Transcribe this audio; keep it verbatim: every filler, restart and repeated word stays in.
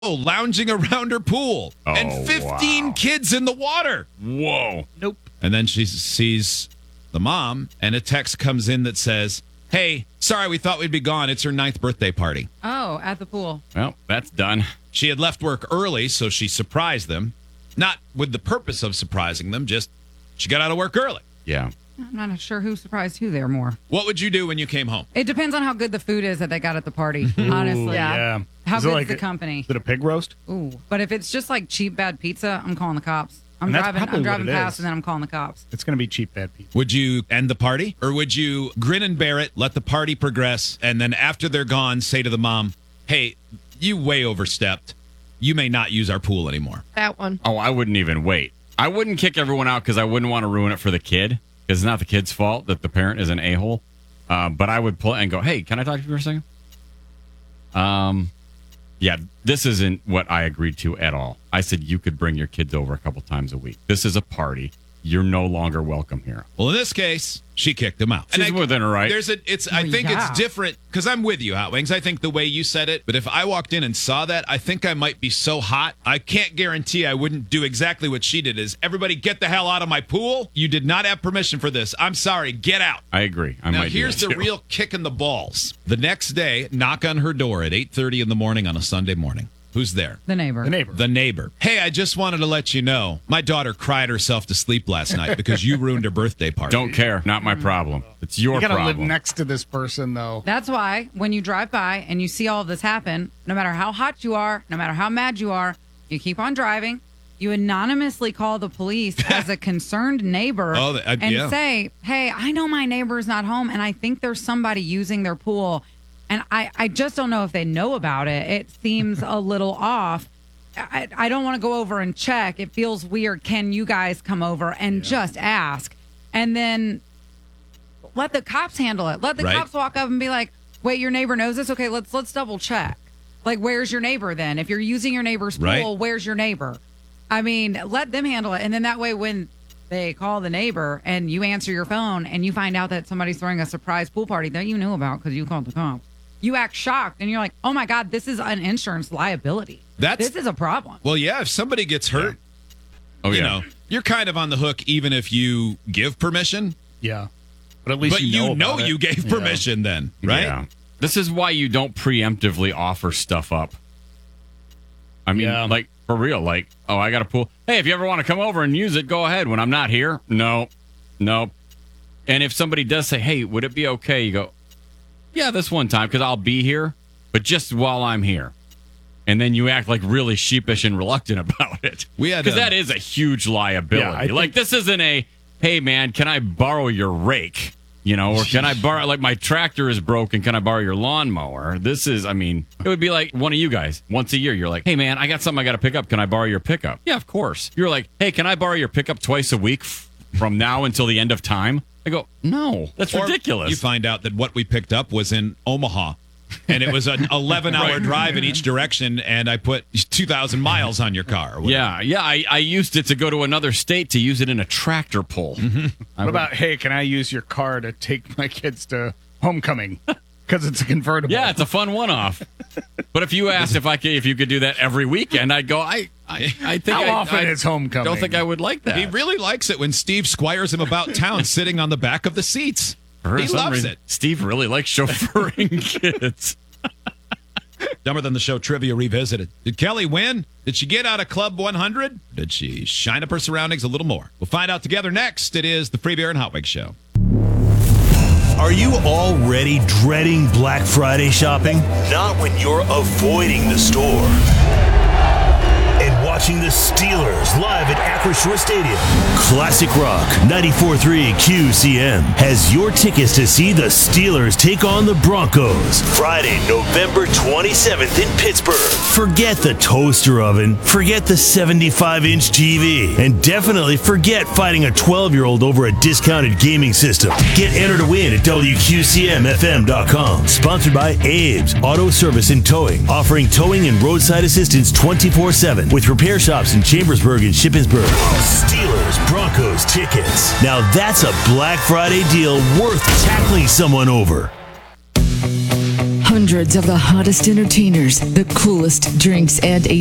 lounging around her pool Oh, and fifteen wow. kids in the water. Whoa. Nope. And then she sees the mom, and a text comes in that says, hey, sorry, we thought we'd be gone. It's her ninth birthday party. Oh, at the pool. Well, that's done. She had left work early, so she surprised them. Not with the purpose of surprising them, just she got out of work early. Yeah. I'm not sure who surprised who there more. What would you do when you came home? It depends on how good the food is that they got at the party, honestly. Yeah. How Is it good's like the a- company? Is it a pig roast? Ooh. But if it's just like cheap, bad pizza, I'm calling the cops. I'm And that's driving probably I'm what driving it past is. and then I'm calling the cops. It's going to be cheap bad pizza. Would you end the party, or would you grin and bear it, let the party progress, and then after they're gone, say to the mom, hey, you way overstepped. You may not use our pool anymore. That one. Oh, I wouldn't even wait. I wouldn't kick everyone out because I wouldn't want to ruin it for the kid. Because it's not the kid's fault that the parent is an a-hole. Uh, but I would pull and go, hey, can I talk to you for a second? Um, yeah, this isn't what I agreed to at all. I said you could bring your kids over a couple times a week. This is a party. You're no longer welcome here. Well, in this case, she kicked him out. She's And I- within her right. There's a, it's. I Well, think yeah. it's different because I'm with you, Hot Wings. I think the way you said it, but if I walked in and saw that, I think I might be so hot. I can't guarantee I wouldn't do exactly what she did. Is everybody get the hell out of my pool? You did not have permission for this. I'm sorry. Get out. I agree. I Now might do here's that the too. real kick in the balls. The next day, knock on her door at eight thirty in the morning on a Sunday morning. Who's there? The neighbor. The neighbor. The neighbor. Hey, I just wanted to let you know my daughter cried herself to sleep last night because you ruined her birthday party. Don't care. Not my problem. It's your you got to problem. live next to this person, though. That's why when you drive by and you see all of this happen, no matter how hot you are, no matter how mad you are, you keep on driving. You anonymously call the police as a concerned neighbor Oh, uh, and yeah. say, hey, I know my neighbor's not home and I think there's somebody using their pool. And I, I just don't know if they know about it. It seems a little off. I, I don't want to go over and check. It feels weird. Can you guys come over and just ask? And then let the cops handle it. Let the Right. cops walk up and be like, wait, your neighbor knows this? Okay, let's let's double check. Like, where's your neighbor then? If you're using your neighbor's pool, Right. where's your neighbor? I mean, let them handle it. And then that way when they call the neighbor and you answer your phone and you find out that somebody's throwing a surprise pool party that you knew about because you called the cops, you act shocked and you're like, oh my God, this is an insurance liability. That's- this is a problem. Well, yeah, if somebody gets hurt, oh, you yeah. know, you're kind of on the hook even if you give permission. Yeah. But at least But you know, you know, about you it. gave Yeah. permission then, right? Yeah. This is why you don't preemptively offer stuff up. I mean, Yeah. like, for real. Like, oh, I got a pool. Hey, if you ever want to come over and use it, go ahead. When I'm not here, no, no. And if somebody does say, hey, would it be okay? You go, yeah, this one time, because I'll be here, but just while I'm here. And then you act like really sheepish and reluctant about it. We had, Because um, that is a huge liability. Yeah, I think- like, this isn't a, hey, man, can I borrow your rake? You know, or can I borrow, like, my tractor is broken. Can I borrow your lawnmower? This is, I mean, it would be like one of you guys once a year. You're like, hey, man, I got something I got to pick up. Can I borrow your pickup? Yeah, of course. You're like, hey, can I borrow your pickup twice a week f- from now until the end of time? I go, no, that's Or ridiculous. You find out that what we picked up was in Omaha. And it was an eleven hour Right. drive in each direction, and I put two thousand miles on your car. or whatever. yeah, yeah. I, I used it to go to another state to use it in a tractor pull. Mm-hmm. I What would- about, hey, can I use your car to take my kids to homecoming? Because it's a convertible. Yeah, it's a fun one-off. But if you asked if I could, if you could do that every weekend, I'd go. I, I, I think. How I, often I is homecoming? Don't think I would like that. He really likes it when Steve squires him about town sitting on the back of the seats. For He some loves reason, it. Steve really likes chauffeuring kids. Dumber Than the Show Trivia Revisited. Did Kelly win? Did she get out of Club one hundred? Did she shine up her surroundings a little more? We'll find out together next. It is the Free Beer and Hot Wings Show. Are you already dreading Black Friday shopping? Not when you're avoiding the store and watching the Steelers live at Acrisure Stadium. Classic Rock ninety-four point three Q C M has your tickets to see the Steelers take on the Broncos Friday, November twenty-seventh in Pittsburgh. Forget the toaster oven, forget the seventy-five inch T V, and definitely forget fighting a twelve-year-old over a discounted gaming system. Get entered to win at W Q C M F M dot com. Sponsored by Abe's Auto Service and Towing, offering towing and roadside assistance twenty-four seven with repair shops in Chambersburg and Shippensburg. Steelers Broncos tickets. Now that's a Black Friday deal worth tackling someone over. Hundreds of the hottest entertainers, the coolest drinks, and a